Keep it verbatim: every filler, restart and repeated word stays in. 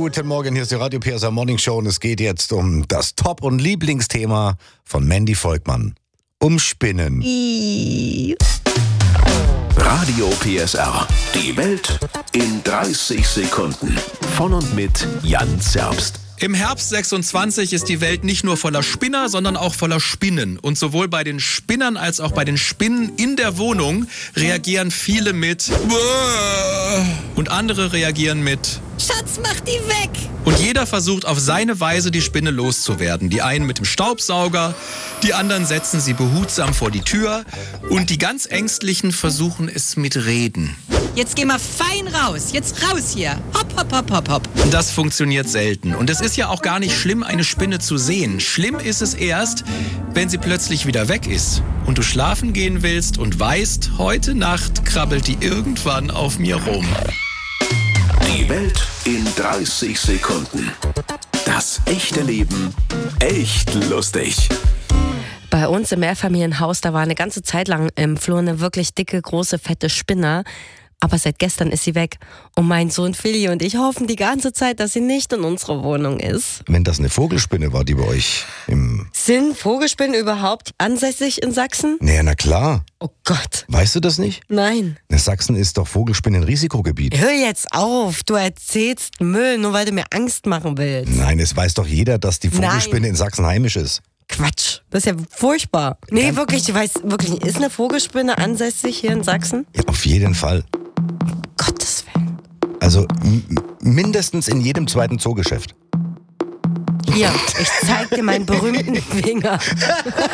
Guten Morgen, hier ist die Radio P S A Morning Show und es geht jetzt um das Top- und Lieblingsthema von Mandy Volkmann. Um Spinnen. I. Radio P S R. Die Welt in dreißig Sekunden. Von und mit Jan Zerbst. Im Herbst sechsundzwanzig ist die Welt nicht nur voller Spinner, sondern auch voller Spinnen. Und sowohl bei den Spinnern als auch bei den Spinnen in der Wohnung reagieren viele mit und andere reagieren mit Schatz, mach die weg! Und jeder versucht auf seine Weise, die Spinne loszuwerden. Die einen mit dem Staubsauger, die anderen setzen sie behutsam vor die Tür und die ganz Ängstlichen versuchen es mit Reden. Jetzt geh mal fein raus. Jetzt raus hier. Hopp, hopp, hopp, hopp, hopp. Das funktioniert selten. Und es ist ja auch gar nicht schlimm, eine Spinne zu sehen. Schlimm ist es erst, wenn sie plötzlich wieder weg ist und du schlafen gehen willst und weißt, heute Nacht krabbelt die irgendwann auf mir rum. Die Welt in dreißig Sekunden. Das echte Leben echt lustig. Bei uns im Mehrfamilienhaus, da war eine ganze Zeit lang im Flur eine wirklich dicke, große, fette Spinne. Aber seit gestern ist sie weg. Und mein Sohn Philly und ich hoffen die ganze Zeit, dass sie nicht in unserer Wohnung ist. Wenn das eine Vogelspinne war, die bei euch im... Sind Vogelspinnen überhaupt ansässig in Sachsen? Naja, na klar. Oh Gott. Weißt du das nicht? Nein. Na, Sachsen ist doch Vogelspinnen-Risikogebiet. Hör jetzt auf, du erzählst Müll, nur weil du mir Angst machen willst. Nein, es weiß doch jeder, dass die Vogelspinne Nein. in Sachsen heimisch ist. Quatsch, das ist ja furchtbar. Nee, wirklich, ich weiß wirklich, ist eine Vogelspinne ansässig hier in Sachsen? Ja, auf jeden Fall. Gottes Willen. Also m- mindestens in jedem zweiten Zoogeschäft. Hier, ich zeig dir meinen berühmten Finger.